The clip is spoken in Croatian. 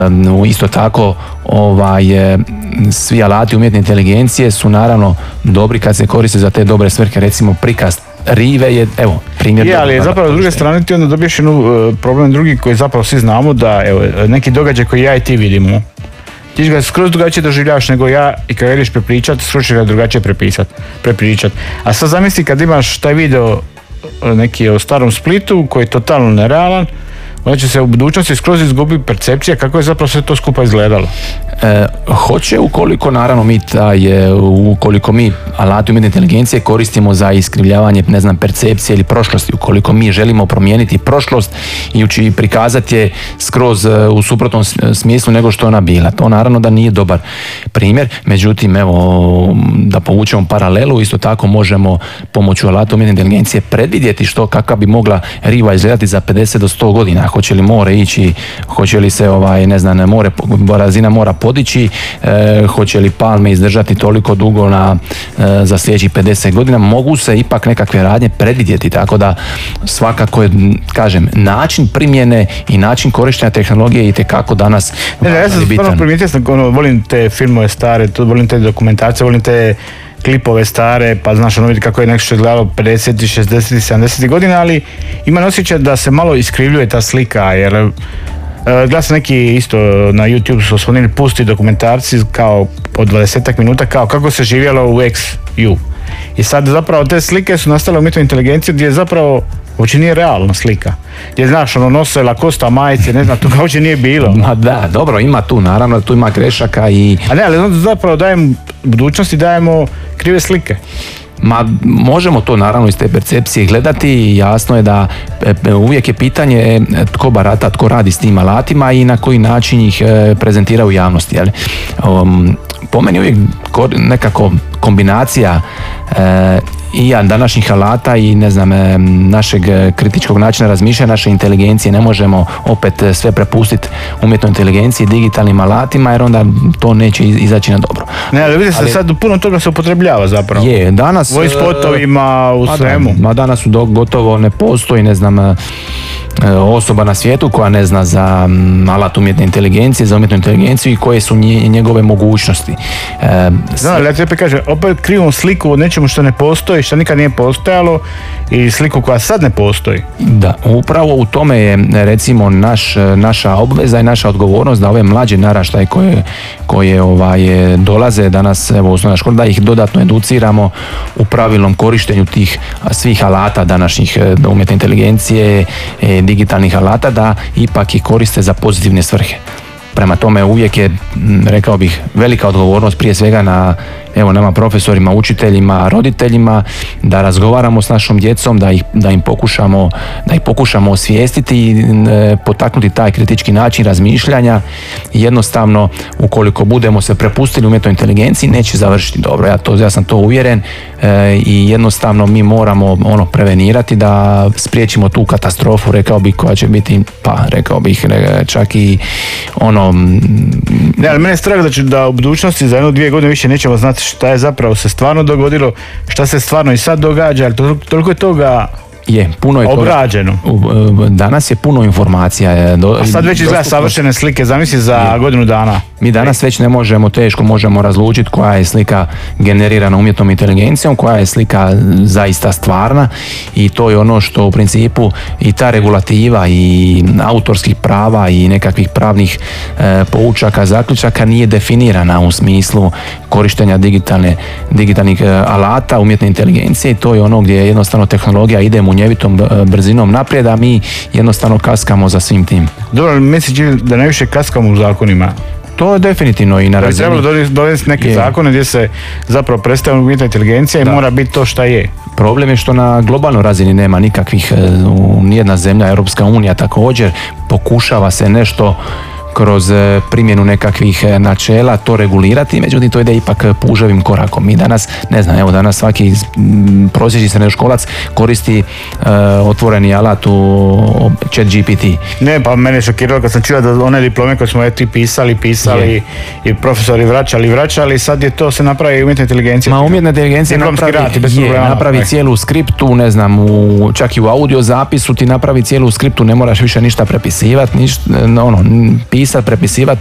Isto tako svi alati umjetne inteligencije su naravno dobri kad se koriste za te dobre svrhe, recimo prikaz rive je, evo, primjer. Je, ali zapravo s druge strane ti onda dobiješ problem drugi koji zapravo svi znamo, da evo, neki događaj koji ja i ti vidimo, ti ga skroz drugačije doživljavaš nego ja, i kad ideš prepričati, skroz će ga drugačije prepričati. A sad zamisli kad imaš taj video neki o starom Splitu koji je totalno nerealan, onda će se u budućnosti skroz izgubi percepcija kako je zapravo sve to skupa izgledalo. Hoće, ukoliko naravno ukoliko mi alati umjetne inteligencije koristimo za iskrivljavanje, ne znam, percepcije ili prošlosti, ukoliko mi želimo promijeniti prošlost i prikazati je skroz u suprotnom smislu nego što ona bila. To naravno da nije dobar primjer, međutim, evo, da povučemo paralelu, isto tako možemo pomoću alata umjetne inteligencije predvidjeti kakva bi mogla riva izgledati za 50 do 100 godina. Hoće li more ići, hoće li se razina mora podići, hoće li palme izdržati toliko dugo za sljedećih 50 godina, mogu se ipak nekakve radnje predvidjeti, tako da svakako je, kažem, način primjene i način korištenja tehnologije itekako danas bitan. Ja sam stvarno primijetio, volim te filmove stare, volim te dokumentacije, volim te klipove stare, pa znaš vidi kako je nešto gledalo 50, 60, 70 godina, ali imam osjećaj da se malo iskrivljuje ta slika, jer gleda se neki isto na YouTube su osvonili pusti dokumentarci kao po 20 minuta kao kako se živjelo u XU. I sad zapravo te slike su nastale u umjetnoj inteligenciji gdje zapravo uopće nije realna slika. Gdje znaš, nose Lacoste majice, ne znam, to kao uopće nije bilo. Ma da, dobro, ima tu, naravno, tu ima grešaka i... A ne, ali zapravo budućnosti dajemo krive slike. Ma, možemo to naravno iz te percepcije gledati i jasno je da uvijek je pitanje tko barata, tko radi s tim alatima i na koji način ih prezentira u javnosti. Jel? Po meni uvijek nekako kombinacija i današnjih alata i našeg kritičkog načina razmišljanja, naše inteligencije. Ne možemo opet sve prepustiti umjetnoj inteligenciji, digitalnim alatima, jer onda to neće izaći na dobro. Ne, ali vidite se sad puno toga se upotrebljava zapravo. Je, danas... Voice spotovima, u svemu. Danas su gotovo ne postoji, osoba na svijetu koja ne zna za alat umjetne inteligencije, za umjetnu inteligenciju i koje su njegove mogućnosti. Ali ja ti kažem, opet krivimo sliku o nečemu što ne postoji, što nikad nije postojalo, i sliku koja sad ne postoji. Da, upravo u tome je recimo naša obveza i naša odgovornost da ove mlađe naraštaje koje dolaze danas u osnovnoj školi, da ih dodatno educiramo u pravilnom korištenju tih svih alata današnjih umjetne inteligencije, digitalnih alata, da ipak ih koriste za pozitivne svrhe. Prema tome uvijek je, rekao bih, velika odgovornost prije svega na nama profesorima, učiteljima, roditeljima, da razgovaramo s našom djecom, da ih pokušamo osvijestiti i potaknuti taj kritički način razmišljanja. Jednostavno, ukoliko budemo se prepustili umjetnoj inteligenciji, neće završiti dobro. Ja sam to uvjeren i jednostavno mi moramo prevenirati da spriječimo tu katastrofu, rekao bih, koja će biti, čak i Ne, ali mene je strah da u budućnosti za 1-2 godine više nećemo znati šta je zapravo se stvarno dogodilo, šta se stvarno i sad događa, ali toliko je toga puno je obrađeno. Danas je puno informacija. A sad već izgleda savršene slike, zamisli za godinu dana. Mi danas već teško možemo razlučiti koja je slika generirana umjetnom inteligencijom, koja je slika zaista stvarna, i to je ono što u principu i ta regulativa i autorskih prava i nekakvih pravnih poučaka, zaključaka nije definirana u smislu korištenja digitalnih alata umjetne inteligencije, i to je ono gdje jednostavno tehnologija ide munjevitom brzinom naprijed, a mi jednostavno kaskamo za svim tim. Dobro, ali misliš da najviše kaskamo u zakonima? To je definitivno i na razini. Trebalo dovesti neke zakone gdje se zapravo prestaje umjetna inteligencija i mora biti to šta je. Problem je što na globalnoj razini nema nikakvih, nijedna zemlja, Europska unija također, pokušava se nešto kroz primjenu nekakvih načela to regulirati, međutim to ide ipak puževim korakom. Mi danas, danas svaki prosječni srednjoškolac koristi otvoreni alat u ChatGPT. Ne, pa mene je šokiralo kad sam čuo da one diplome koje smo pisali i profesori vraćali, sad je to se napravi umjetna inteligencija. Umjetna inteligencija napravi cijelu skriptu, čak i u audio zapisu ti napravi cijelu skriptu, ne moraš više ništa prepisivati, pisati, prepisivati